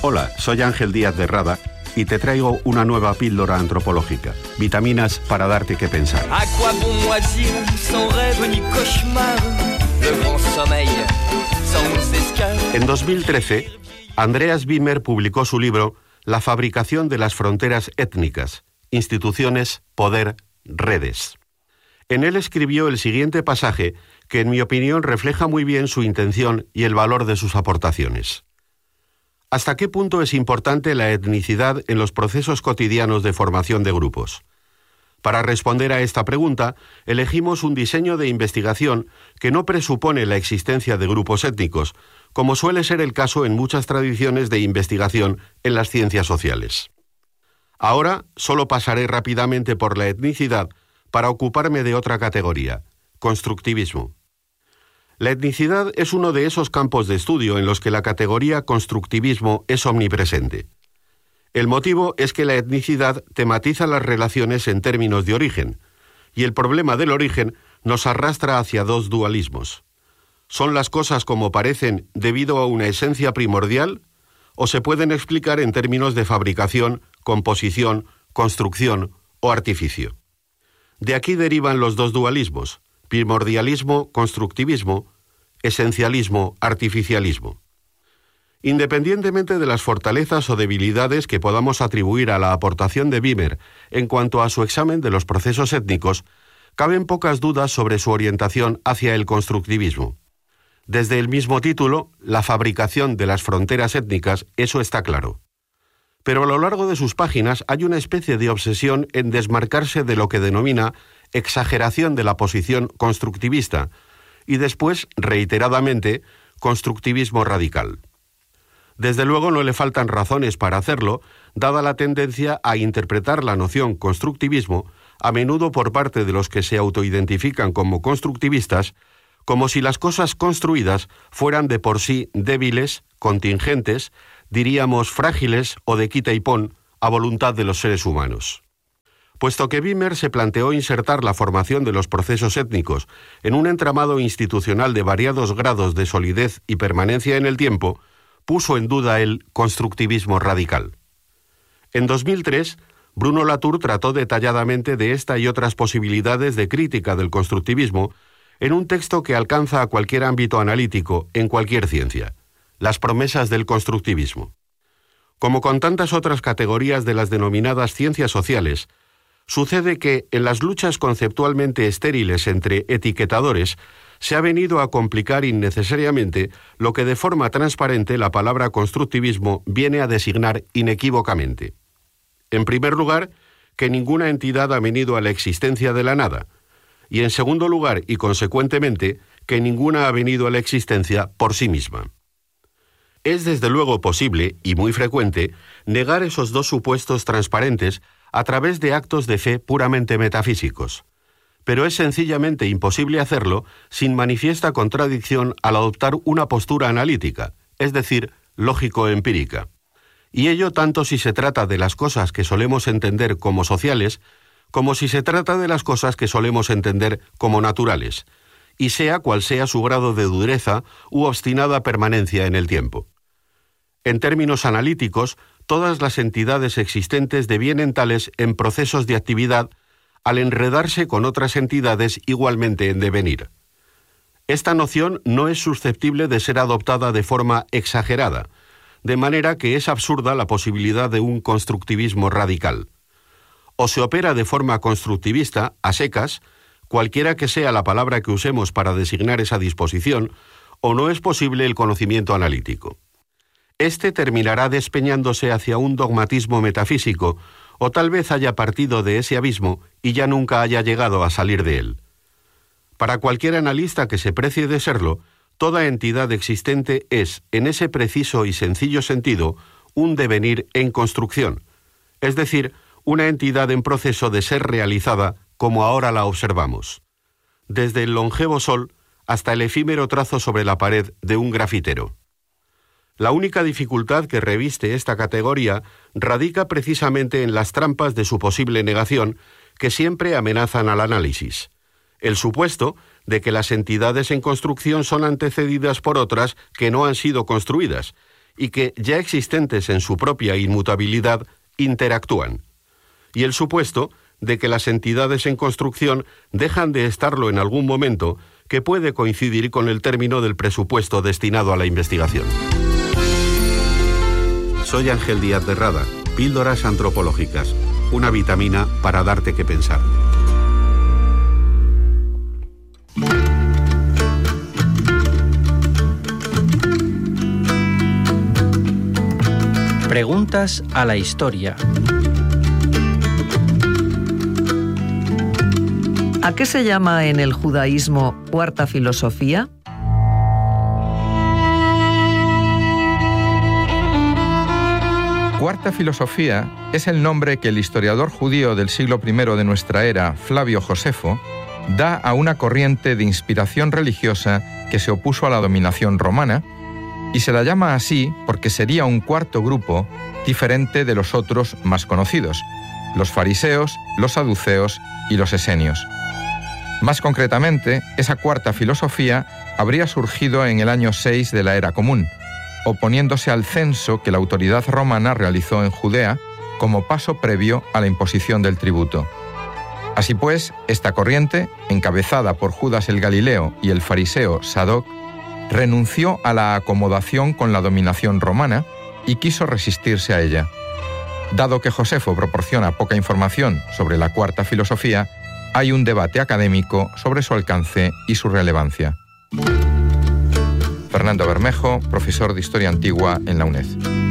Hola, soy Ángel Díaz de Rada y te traigo una nueva píldora antropológica. Vitaminas para darte que pensar. À quoi bon moisir, sans rêve ni cauchemar, le grand sommeil, sans escale. En 2013, Andreas Wimmer publicó su libro La fabricación de las fronteras étnicas, instituciones, poder, redes. En él escribió el siguiente pasaje que, en mi opinión, refleja muy bien su intención y el valor de sus aportaciones. ¿Hasta qué punto es importante la etnicidad en los procesos cotidianos de formación de grupos? Para responder a esta pregunta, elegimos un diseño de investigación que no presupone la existencia de grupos étnicos, como suele ser el caso en muchas tradiciones de investigación en las ciencias sociales. Ahora solo pasaré rápidamente por la etnicidad para ocuparme de otra categoría, constructivismo. La etnicidad es uno de esos campos de estudio en los que la categoría constructivismo es omnipresente. El motivo es que la etnicidad tematiza las relaciones en términos de origen, y el problema del origen nos arrastra hacia dos dualismos. ¿Son las cosas como parecen debido a una esencia primordial? ¿O se pueden explicar en términos de fabricación, composición, construcción o artificio? De aquí derivan los dos dualismos: primordialismo, constructivismo, esencialismo, artificialismo. Independientemente de las fortalezas o debilidades que podamos atribuir a la aportación de Wimmer en cuanto a su examen de los procesos étnicos, caben pocas dudas sobre su orientación hacia el constructivismo. Desde el mismo título, la fabricación de las fronteras étnicas, eso está claro. Pero a lo largo de sus páginas hay una especie de obsesión en desmarcarse de lo que denomina exageración de la posición constructivista y después, reiteradamente, constructivismo radical. Desde luego no le faltan razones para hacerlo, dada la tendencia a interpretar la noción constructivismo, a menudo por parte de los que se autoidentifican como constructivistas, como si las cosas construidas fueran de por sí débiles, contingentes, diríamos frágiles o de quita y pon, a voluntad de los seres humanos. Puesto que Wimmer se planteó insertar la formación de los procesos étnicos en un entramado institucional de variados grados de solidez y permanencia en el tiempo, puso en duda el constructivismo radical. En 2003, Bruno Latour trató detalladamente de esta y otras posibilidades de crítica del constructivismo en un texto que alcanza a cualquier ámbito analítico en cualquier ciencia: Las promesas del constructivismo. Como con tantas otras categorías de las denominadas ciencias sociales, sucede que, en las luchas conceptualmente estériles entre etiquetadores, se ha venido a complicar innecesariamente lo que de forma transparente la palabra constructivismo viene a designar inequívocamente. En primer lugar, que ninguna entidad ha venido a la existencia de la nada, y en segundo lugar, y consecuentemente, que ninguna ha venido a la existencia por sí misma. Es desde luego posible, y muy frecuente, negar esos dos supuestos transparentes a través de actos de fe puramente metafísicos, pero es sencillamente imposible hacerlo sin manifiesta contradicción al adoptar una postura analítica, es decir, lógico-empírica. Y ello tanto si se trata de las cosas que solemos entender como sociales, como si se trata de las cosas que solemos entender como naturales, y sea cual sea su grado de dureza u obstinada permanencia en el tiempo. En términos analíticos, todas las entidades existentes devienen tales en procesos de actividad al enredarse con otras entidades igualmente en devenir. Esta noción no es susceptible de ser adoptada de forma exagerada, de manera que es absurda la posibilidad de un constructivismo radical. O se opera de forma constructivista, a secas, cualquiera que sea la palabra que usemos para designar esa disposición, o no es posible el conocimiento analítico. Este terminará despeñándose hacia un dogmatismo metafísico, o tal vez haya partido de ese abismo y ya nunca haya llegado a salir de él. Para cualquier analista que se precie de serlo, toda entidad existente es, en ese preciso y sencillo sentido, un devenir en construcción, es decir, una entidad en proceso de ser realizada como ahora la observamos, desde el longevo sol hasta el efímero trazo sobre la pared de un grafitero. La única dificultad que reviste esta categoría radica precisamente en las trampas de su posible negación que siempre amenazan al análisis. El supuesto de que las entidades en construcción son antecedidas por otras que no han sido construidas y que, ya existentes en su propia inmutabilidad, interactúan. Y el supuesto de que las entidades en construcción dejan de estarlo en algún momento, que puede coincidir con el término del presupuesto destinado a la investigación. Soy Ángel Díaz de Rada, Píldoras Antropológicas, una vitamina para darte que pensar. Preguntas a la historia. ¿A qué se llama en el judaísmo cuarta filosofía? Cuarta filosofía es el nombre que el historiador judío del siglo I de nuestra era, Flavio Josefo, da a una corriente de inspiración religiosa que se opuso a la dominación romana, y se la llama así porque sería un cuarto grupo diferente de los otros más conocidos, los fariseos, los saduceos y los esenios. Más concretamente, esa cuarta filosofía habría surgido en el año 6 de la Era Común, oponiéndose al censo que la autoridad romana realizó en Judea como paso previo a la imposición del tributo. Así pues, esta corriente, encabezada por Judas el Galileo y el fariseo Sadoc, renunció a la acomodación con la dominación romana y quiso resistirse a ella. Dado que Josefo proporciona poca información sobre la cuarta filosofía, hay un debate académico sobre su alcance y su relevancia. Fernando Bermejo, profesor de Historia Antigua en la UNED.